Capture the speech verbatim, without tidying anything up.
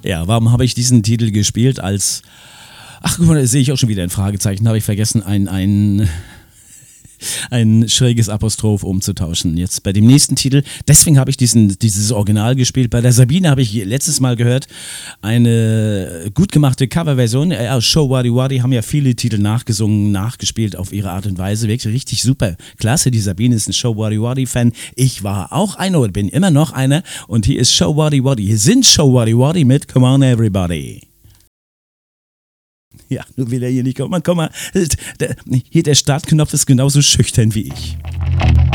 Ja, warum habe ich diesen Titel gespielt als, ach guck mal, da sehe ich auch schon wieder ein Fragezeichen, habe ich vergessen, ein, ein, ein schräges Apostroph umzutauschen. Jetzt bei dem nächsten Titel, deswegen habe ich diesen, dieses Original gespielt. Bei der Sabine habe ich letztes Mal gehört, eine gut gemachte Coverversion. Ja, Show Wadi Wadi haben ja viele Titel nachgesungen, nachgespielt auf ihre Art und Weise. Wirklich richtig super. Klasse, die Sabine ist ein Show Wadi Wadi Fan. Ich war auch einer und bin immer noch einer. Und hier ist Show Wadi Wadi. Hier sind Show Wadi Wadi mit Come On Everybody. Ja, nur will er hier nicht kommen. Komm mal, hier der Startknopf ist genauso schüchtern wie ich.